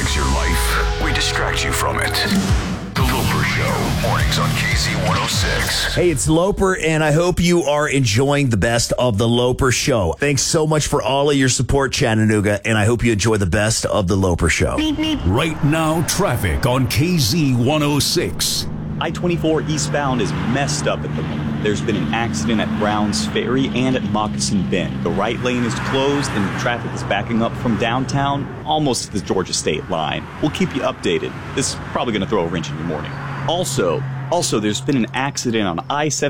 brings your life, we distract you from it. The Loper Show, mornings on KZ106. Hey, it's Loper, and I hope you are enjoying the best of the Loper Show. Thanks so much for all of your support, Chattanooga, and I hope you enjoy the best of the Loper Show. Right now, traffic on KZ106. I-24 eastbound is messed up at the moment. There's been an accident at Browns Ferry and at Moccasin Bend. The right lane is closed and the traffic is backing up from downtown almost to the Georgia state line. We'll keep you updated. This is probably going to throw a wrench in your morning. Also, there's been an accident on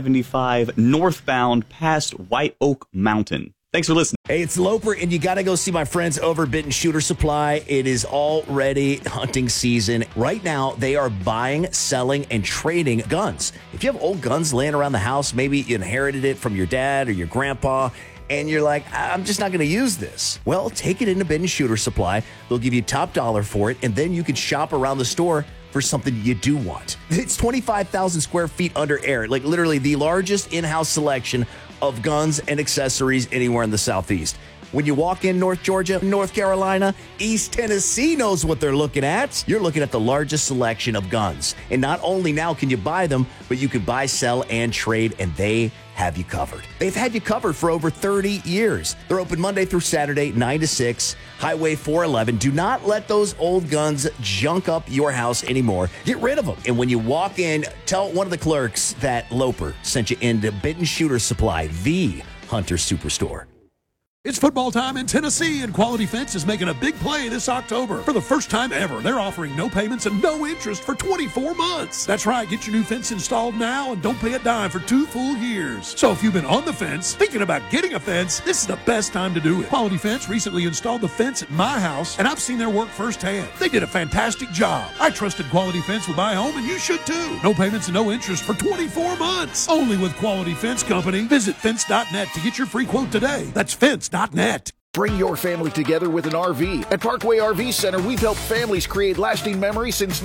I-75 northbound past White Oak Mountain. Thanks for listening. Hey, it's Loper, and you got to go see my friends over at Benton Shooter Supply. It is already hunting season. Right now, they are buying, selling, and trading guns. If you have old guns laying around the house, maybe you inherited it from your dad or your grandpa, and you're like, I'm just not going to use this. Well, take it into Benton Shooter Supply. They'll give you top dollar for it, and then you can shop around the store for something you do want. It's 25,000 square feet under air, like literally the largest in-house selection of guns and accessories anywhere in the Southeast. When you walk in North Georgia, North Carolina, East Tennessee knows what they're looking at. You're looking at the largest selection of guns. And not only now can you buy them, but you can buy, sell, and trade, and they have you covered. They've had you covered for over 30 years. They're open Monday through Saturday, 9 to 6, Highway 411. Do not let those old guns junk up your house anymore. Get rid of them. And when you walk in, tell one of the clerks that Loper sent you into Benton Shooter Supply, the Hunter Superstore. It's football time in Tennessee, and Quality Fence is making a big play this October. For the first time ever, they're offering no payments and no interest for 24 months. That's right, get your new fence installed now and don't pay a dime for 2 full years. So if you've been on the fence, thinking about getting a fence, this is the best time to do it. Quality Fence recently installed the fence at my house, and I've seen their work firsthand. They did a fantastic job. I trusted Quality Fence with my home, and you should too. No payments and no interest for 24 months. Only with Quality Fence Company. Visit fence.net to get your free quote today. That's fence.net. Bring your family together with an RV. At Parkway RV Center, we've helped families create lasting memories since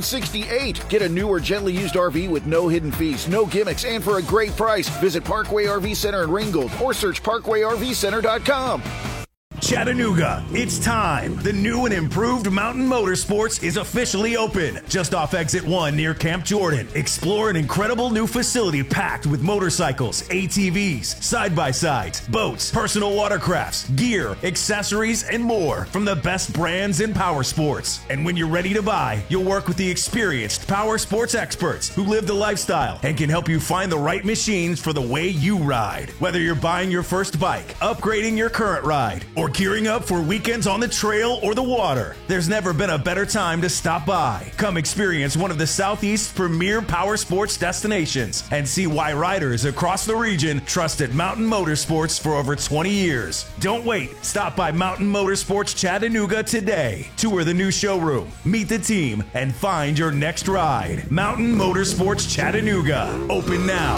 1968. Get a new or gently used RV with no hidden fees, no gimmicks, and for a great price. Visit Parkway RV Center in Ringgold or search parkwayrvcenter.com. Chattanooga, it's time. The new and improved Mountain Motorsports is officially open. Just off Exit 1 near Camp Jordan. Explore an incredible new facility packed with motorcycles, ATVs, side-by-sides, boats, personal watercrafts, gear, accessories, and more from the best brands in power sports. And when you're ready to buy, you'll work with the experienced power sports experts who live the lifestyle and can help you find the right machines for the way you ride. Whether you're buying your first bike, upgrading your current ride, or gearing up for weekends on the trail or the water, there's never been a better time to stop by. Come experience one of the Southeast's premier power sports destinations and see why riders across the region trusted Mountain Motorsports for over 20 years. Don't wait. Stop by Mountain Motorsports Chattanooga today. Tour the new showroom, meet the team, and find your next ride. Mountain Motorsports Chattanooga. Open now.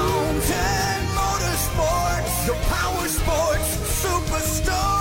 Mountain Motorsports, the power sports superstar.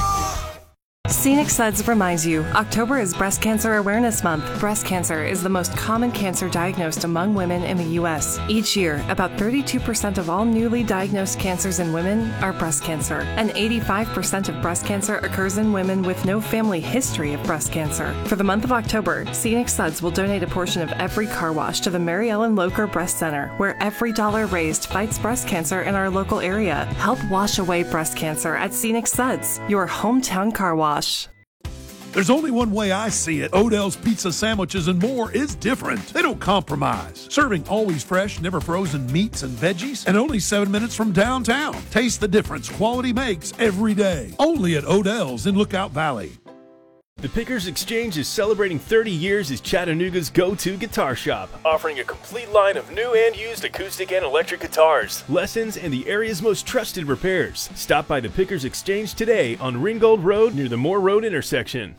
Scenic Suds reminds you, October is Breast Cancer Awareness Month. Breast cancer is the most common cancer diagnosed among women in the U.S. Each year, about 32% of all newly diagnosed cancers in women are breast cancer, and 85% of breast cancer occurs in women with no family history of breast cancer. For the month of October, Scenic Suds will donate a portion of every car wash to the Mary Ellen Locher Breast Center, where every dollar raised fights breast cancer in our local area. Help wash away breast cancer at Scenic Suds, your hometown car wash. There's only one way I see it. Odell's Pizza Sandwiches and More is different. They don't compromise. Serving always fresh, never frozen meats and veggies, and only 7 minutes from downtown. Taste the difference quality makes every day. Only at Odell's in Lookout Valley. The Pickers Exchange is celebrating 30 years as Chattanooga's go-to guitar shop, offering a complete line of new and used acoustic and electric guitars, lessons, and the area's most trusted repairs. Stop by the Pickers Exchange today on Ringgold Road near the Moore Road intersection.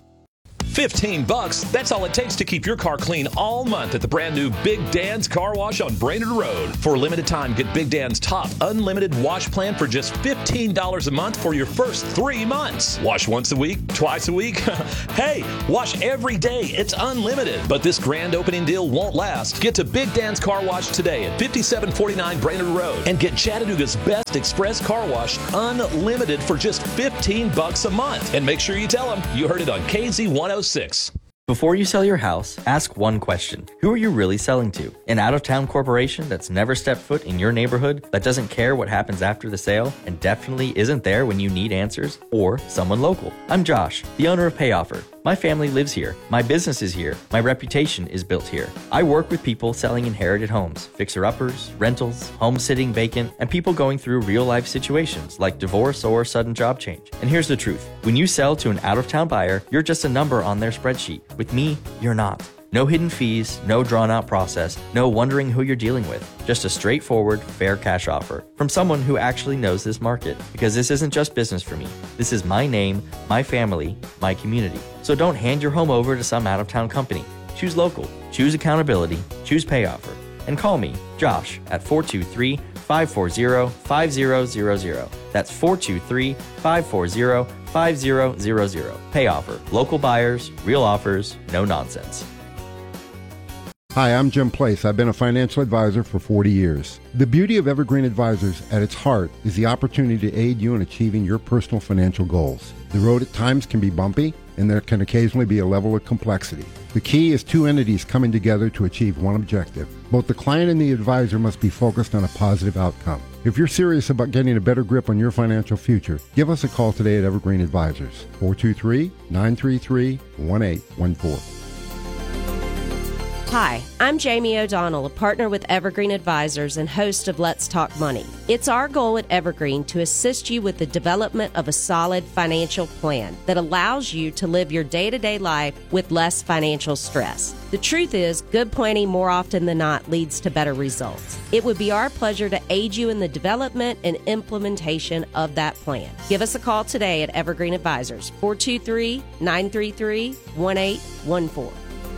$15, that's all it takes to keep your car clean all month at the brand new Big Dan's Car Wash on Brainerd Road. For a limited time, get Big Dan's top unlimited wash plan for just $15 a month for your first 3 months. Wash once a week, twice a week. Hey, wash every day. It's unlimited. But this grand opening deal won't last. Get to Big Dan's Car Wash today at 5749 Brainerd Road and get Chattanooga's best express car wash unlimited for just $15 a month. And make sure you tell them you heard it on KZ106. Before you sell your house, ask one question. Who are you really selling to? An out-of-town corporation that's never stepped foot in your neighborhood, that doesn't care what happens after the sale, and definitely isn't there when you need answers? Or someone local? I'm Josh, the owner of PayOffer. My family lives here. My business is here. My reputation is built here. I work with people selling inherited homes, fixer-uppers, rentals, home sitting vacant, and people going through real-life situations like divorce or sudden job change. And here's the truth. When you sell to an out-of-town buyer, you're just a number on their spreadsheet. With me, you're not. No hidden fees, no drawn-out process, no wondering who you're dealing with. Just a straightforward, fair cash offer from someone who actually knows this market. Because this isn't just business for me. This is my name, my family, my community. So don't hand your home over to some out-of-town company. Choose local, choose accountability, choose PayOffer. And call me, Josh, at 423-540-5000. That's 423-540-5000. PayOffer. Local buyers, real offers, no nonsense. Hi, I'm Jim Place. I've been a financial advisor for 40 years. The beauty of Evergreen Advisors at its heart is the opportunity to aid you in achieving your personal financial goals. The road at times can be bumpy, and there can occasionally be a level of complexity. The key is two entities coming together to achieve one objective. Both the client and the advisor must be focused on a positive outcome. If you're serious about getting a better grip on your financial future, give us a call today at Evergreen Advisors, 423-933-1814. Hi, I'm Jamie O'Donnell, a partner with Evergreen Advisors and host of Let's Talk Money. It's our goal at Evergreen to assist you with the development of a solid financial plan that allows you to live your day-to-day life with less financial stress. The truth is, good planning more often than not leads to better results. It would be our pleasure to aid you in the development and implementation of that plan. Give us a call today at Evergreen Advisors, 423-933-1814.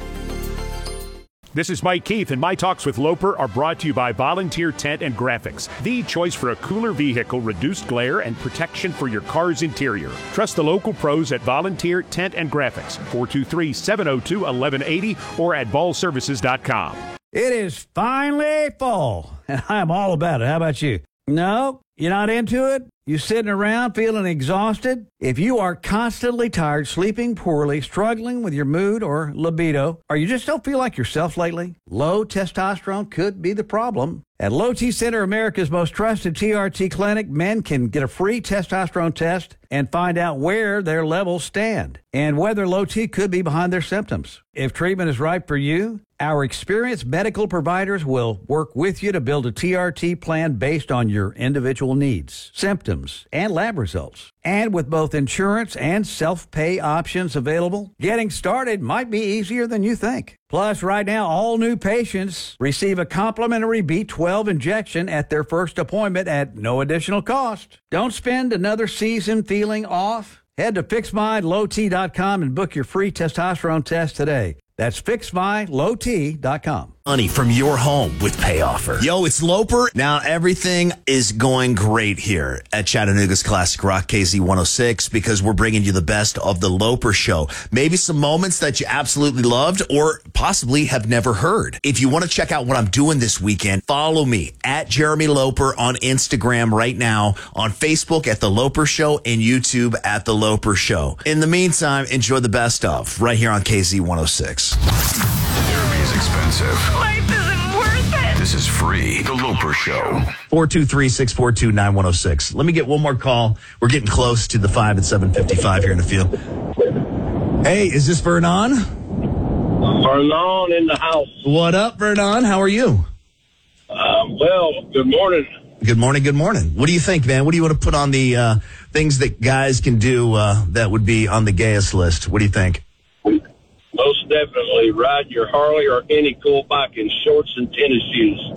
This is Mike Keith, and my talks with Loper are brought to you by Volunteer Tent and Graphics, the choice for a cooler vehicle, reduced glare, and protection for your car's interior. Trust the local pros at Volunteer Tent and Graphics, 423-702-1180 or at ballservices.com. It is finally fall, and I'm all about it. How about you? No? You're not into it? You sitting around feeling exhausted? If you are constantly tired, sleeping poorly, struggling with your mood or libido, or you just don't feel like yourself lately, low testosterone could be the problem. At Low T Center, America's most trusted TRT clinic, men can get a free testosterone test and find out where their levels stand and whether low T could be behind their symptoms. If treatment is right for you, our experienced medical providers will work with you to build a TRT plan based on your individual needs, symptoms, and lab results. And with both insurance and self-pay options available, getting started might be easier than you think. Plus, right now, all new patients receive a complimentary B12 injection at their first appointment at no additional cost. Don't spend another season feeling off. Head to FixMyLowT.com and book your free testosterone test today. That's FixMyLowT.com. Money from your home with PayOffer. Yo, it's Loper. Now, everything is going great here at Chattanooga's Classic Rock KZ106 because we're bringing you the best of the Loper Show. Maybe some moments that you absolutely loved or possibly have never heard. If you want to check out what I'm doing this weekend, follow me at Jeremy Loper on Instagram right now, on Facebook at The Loper Show, and YouTube at The Loper Show. In the meantime, enjoy the best of right here on KZ106. Therapy is expensive. Life isn't worth it. This is free. The Loper Show. 423-642-9106. Let me get one more call. We're getting close to the 5 at 7:55 here in the field. Hey, is this Vernon? Vernon in the house. What up, Vernon? How are you? Well, good morning. Good morning, good morning. What do you think, man? What do you want to put on the things that guys can do that would be on the gayest list? What do you think? Most definitely ride your Harley or any cool bike in shorts and tennis shoes.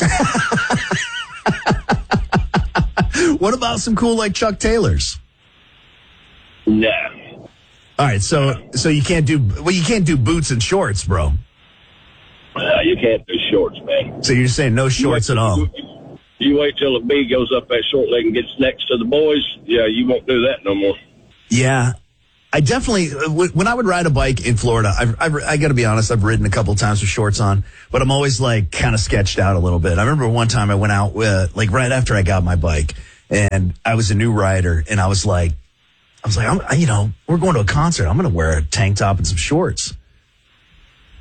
What about some cool like Chuck Taylors? Nah. All right, so you can't do boots and shorts, bro. You can't do shorts, man. So you're saying no shorts at all? You wait till a bee goes up that short leg and gets next to the boys. Yeah, you won't do that no more. Yeah. I definitely, when I would ride a bike in Florida, I got to be honest, I've ridden a couple times with shorts on, but I'm always like kind of sketched out a little bit. I remember one time I went out like right after I got my bike, and I was a new rider, and I was like, we're going to a concert. I'm going to wear a tank top and some shorts.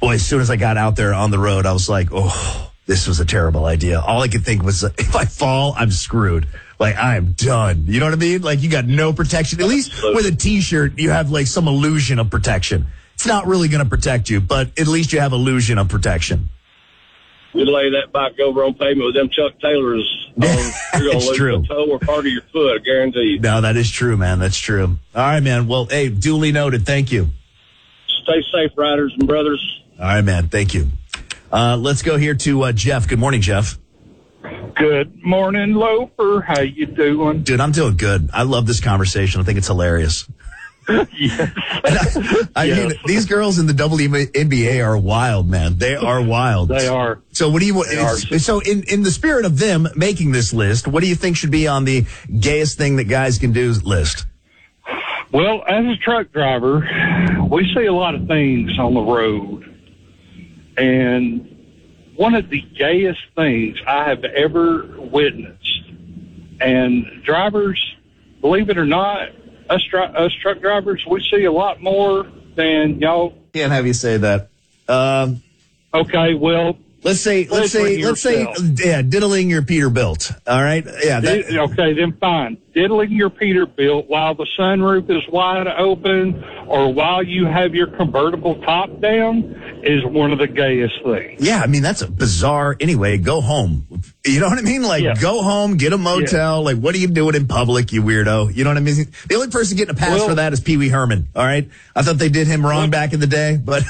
Boy, as soon as I got out there on the road, I was like, oh, this was a terrible idea. All I could think was, if I fall, I'm screwed. Like, I am done. You know what I mean? Like, you got no protection. At least with a T-shirt, you have, like, some illusion of protection. It's not really going to protect you, but at least you have illusion of protection. You lay that bike over on pavement with them Chuck Taylors on, you're going to lose true. a toe or part of your foot, I guarantee you. No, that is true, man. That's true. All right, man. Well, hey, duly noted. Thank you. Stay safe, riders and brothers. All right, man. Thank you. Let's go here to Jeff. Good morning, Jeff. Good morning, Loper. How you doing? Dude, I'm doing good. I love this conversation. I think it's hilarious. Yes. I mean, these girls in the WNBA are wild, man. They are wild. They are. So what do you so in the spirit of them making this list, what do you think should be on the gayest thing that guys can do list? Well, as a truck driver, we see a lot of things on the road. And one of the gayest things I have ever witnessed, and drivers, believe it or not, us truck drivers, we see a lot more than y'all. Can't have you say that. Okay, well, let's say, diddling your Peterbilt. All right, yeah. Okay, then fine. Diddling your Peterbilt while the sunroof is wide open, or while you have your convertible top down, is one of the gayest things. Yeah, I mean, that's a bizarre. Anyway, go home. You know what I mean? Like, go home, get a motel. Yeah. Like, what are you doing in public, you weirdo? You know what I mean? The only person getting a pass for that is Pee Wee Herman. All right, I thought they did him wrong back in the day, but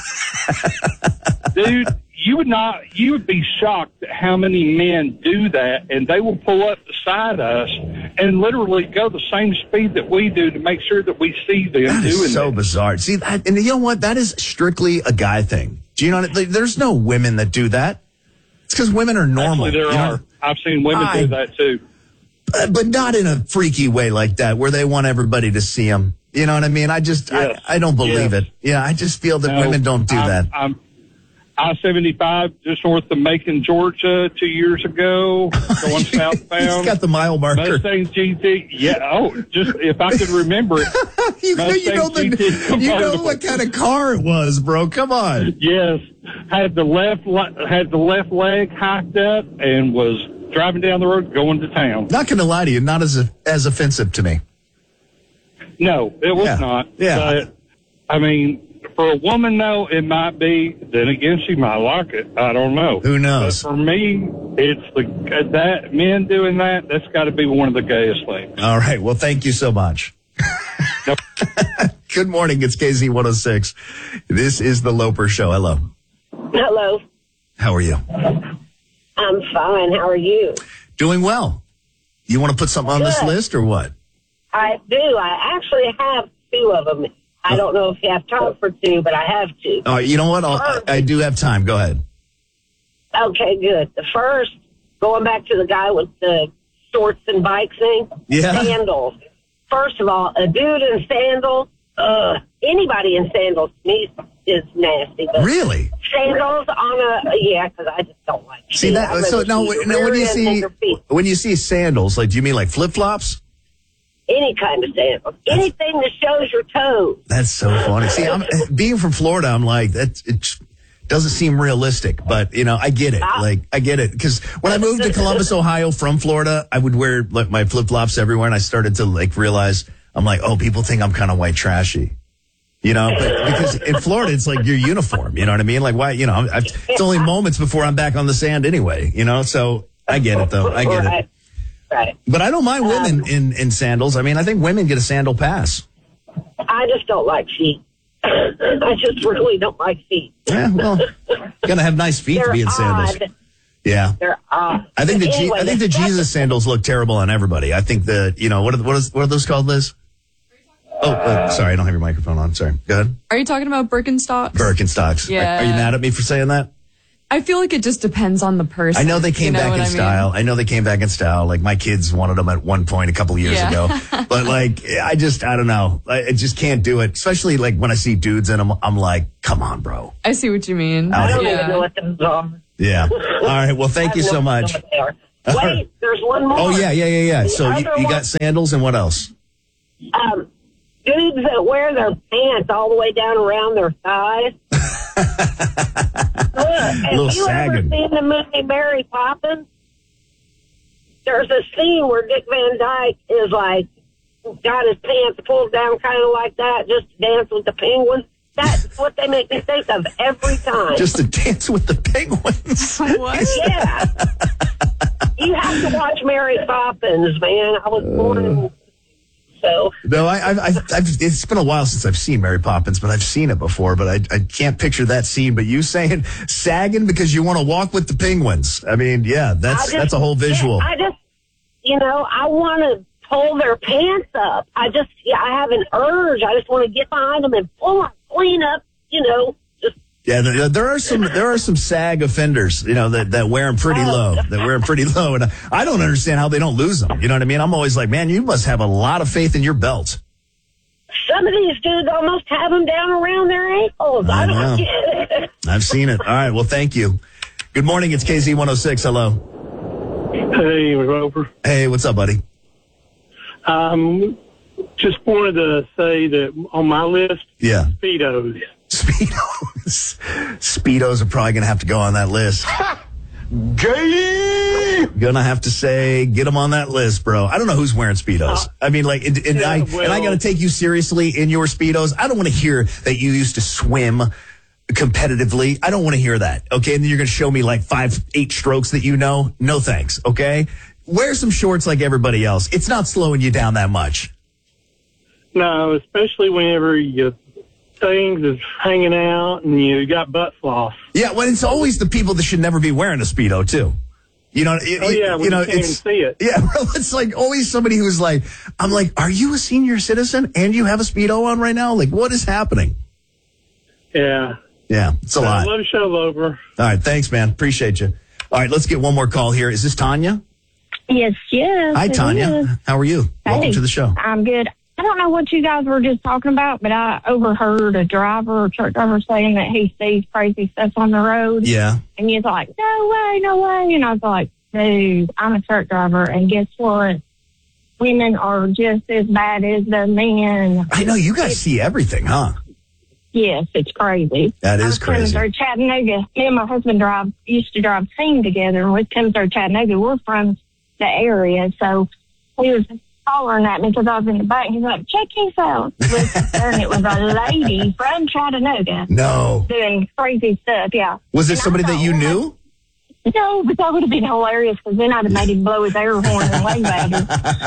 dude. You would be shocked at how many men do that, and they will pull up beside us and literally go the same speed that we do to make sure that we see them doing that. So bizarre. See, and you know what? That is strictly a guy thing. Do you know? There's no women that do that. It's because women are normal. Actually, there are. I've seen women do that too. But not in a freaky way like that, where they want everybody to see them. You know what I mean? I don't believe it. Yeah, I just feel that women don't do that. I-75 just north of Macon, Georgia, 2 years ago, going southbound. He's got the mile marker. Mustang GT. Yeah. Just if I could remember it. you know what kind of car it was, bro. Come on. Yes. Had the left leg hiked up and was driving down the road going to town. Not going to lie to you, not as offensive to me. No, it was not. Yeah. But, I mean, for a woman, though, it might be. Then again, she might like it. I don't know. Who knows? But for me, it's that men doing that. That's got to be one of the gayest things. All right. Well, thank you so much. Good morning. It's KZ106. This is the Loper Show. Hello. Hello. How are you? I'm fine. How are you? Doing well. You want to put something on this list or what? I do. I actually have two of them. I don't know if you have time for two, but I have two. Oh, you know what? I do have time. Go ahead. Okay, good. The first, going back to the guy with the shorts and bike thing. Yeah. Sandals. First of all, a dude in sandals, anybody in sandals to me is nasty. But really? Sandals on because I just don't like it. See that? So now when you see sandals, like, do you mean like flip-flops? Any kind of sandals. Anything that shows your toes. That's so funny. See, being from Florida, I'm like, it doesn't seem realistic, but, you know, I get it. I get it. Because when I moved to Columbus, Ohio from Florida, I would wear like my flip-flops everywhere, and I started to like realize, I'm like, oh, people think I'm kind of white trashy. You know, but because in Florida, it's like your uniform. You know what I mean? Like, why, you know, it's only moments before I'm back on the sand anyway, you know? So I get it, though. I get it. Right. But I don't mind women in sandals. I mean, I think women get a sandal pass. I just don't like feet. I just really don't like feet. Yeah, well, gotta have nice feet to be in sandals. Yeah, they're odd. I think the Jesus sandals look terrible on everybody. I think that, you know, what are those called, Liz? Oh, sorry, I don't have your microphone on. Sorry, go ahead. Are you talking about Birkenstocks? Birkenstocks. Yeah. Are you mad at me for saying that? I feel like it just depends on the person. I know they came back in style. I know they came back in style. Like, my kids wanted them at one point a couple years ago. But, like, I don't know. I just can't do it. Especially, like, when I see dudes in them, I'm like, come on, bro. I see what you mean. I don't even know what those are. Yeah. All right. Well, thank you so much. Wait, there's one more. Oh, yeah. So you got sandals and what else? Dudes that wear their pants all the way down around their thighs. Have you ever seen the movie Mary Poppins? There's a scene where Dick Van Dyke is like, got his pants pulled down kind of like that, just to dance with the penguins. That's what they make me think of every time. Just to dance with the penguins. What? Yeah. You have to watch Mary Poppins, man. I was born so. No, I've it's been a while since I've seen Mary Poppins, but I've seen it before, but I can't picture that scene. But you saying sagging because you want to walk with the penguins. I mean, yeah, that's a whole visual. I just, I want to pull their pants up. I have an urge. I just want to get behind them and pull them clean up, just. Yeah, there are some SAG offenders, that wear them pretty low. And I don't understand how they don't lose them. You know what I mean? I'm always like, man, you must have a lot of faith in your belt. Some of these dudes almost have them down around their ankles. I don't get it. I've seen it. All right, well, thank you. Good morning. It's KZ106. Hello. Hey, Roper. Hey, what's up, buddy? Just wanted to say that on my list, yeah, Speedos. Speedos are probably going to have to go on that list. Gay! Gonna have to say, get them on that list, bro. I don't know who's wearing Speedos. I mean, like, and I got to take you seriously in your Speedos. I don't want to hear that you used to swim competitively. I don't want to hear that. Okay. And then you're going to show me like 5-8 strokes that you know. No thanks. Okay. Wear some shorts like everybody else. It's not slowing you down that much. No, especially whenever your things is hanging out and you got butt floss. Yeah, well, it's always the people that should never be wearing a Speedo, too. You know, you can't even see it. Yeah, bro, it's like always somebody who's like, I'm like, are you a senior citizen and you have a Speedo on right now? Like, what is happening? Yeah. Yeah, it's a lot. I love the show, Over. All right, thanks, man. Appreciate you. All right, let's get one more call here. Is this Tanya? Yes. Hi, Tanya. How are you? Welcome to the show. I'm good. I don't know what you guys were just talking about, but I overheard a truck driver saying that he sees crazy stuff on the road. Yeah. And he's like, no way. And I was like, dude, I'm a truck driver, and guess what? Women are just as bad as the men. I know. You guys see everything, huh? Yes, it's crazy. That is crazy. Through Chattanooga. Me and my husband used to drive team together, and we come through Chattanooga. We're from the area, so he was hollering at me because I was in the back. He's like, check this out. And it was a lady from Chattanooga. No. Doing crazy stuff, yeah. Was it somebody that you knew? No, but that would have been hilarious because then I'd have made him blow his air horn and wave at him.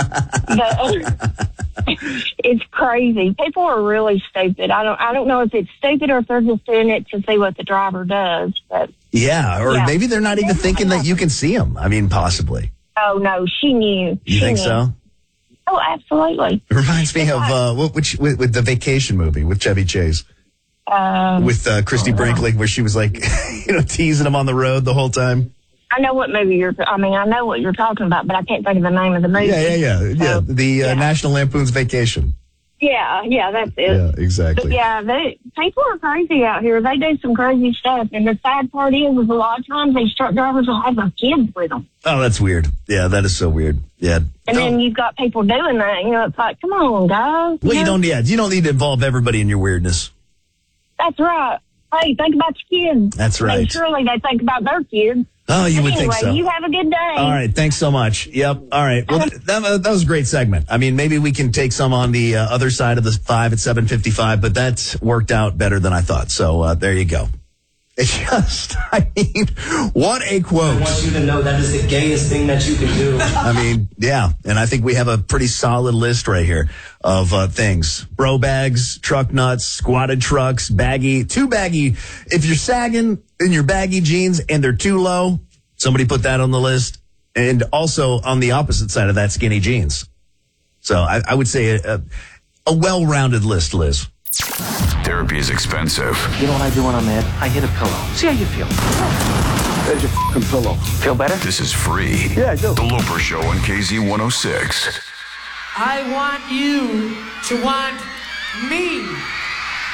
But it's crazy. People are really stupid. I don't know if it's stupid or if they're just doing it to see what the driver does. But maybe they're not even thinking that you can see them. I mean, possibly. Oh, no, she knew. You think so? Oh, absolutely. It reminds me of with the Vacation movie with Chevy Chase. With Christy Brinkley, where she was like, teasing him on the road the whole time. I know what movie I know what you're talking about, but I can't think of the name of the movie. Yeah. The National Lampoon's Vacation. Yeah, that's it. Yeah, exactly. But people are crazy out here. They do some crazy stuff. And the sad part is a lot of times these truck drivers will have their kids with them. Oh, that's weird. Yeah, that is so weird. Yeah. And then you've got people doing that. It's like, come on, guys. Well, you don't need to involve everybody in your weirdness. That's right. Hey, think about your kids. That's right. And surely they think about their kids. Oh, you would think so. You have a good day. All right. Thanks so much. Yep. All right. Well, that was a great segment. I mean, maybe we can take some on the other side of the 5 at 7:55, but that's worked out better than I thought. So there you go. It's just, what a quote. I want you to know that is the gayest thing that you can do. I mean, yeah. And I think we have a pretty solid list right here of things. Bro bags, truck nuts, squatted trucks, too baggy. If you're sagging in your baggy jeans and they're too low, somebody put that on the list. And also on the opposite side of that, skinny jeans. So I would say a well-rounded list, Liz. Therapy is expensive. You know what I do when I'm mad? I hit a pillow. See how you feel. There's your fucking pillow. Feel better? This is free. Yeah, I do. The Loper Show on KZ106. I want you to want me.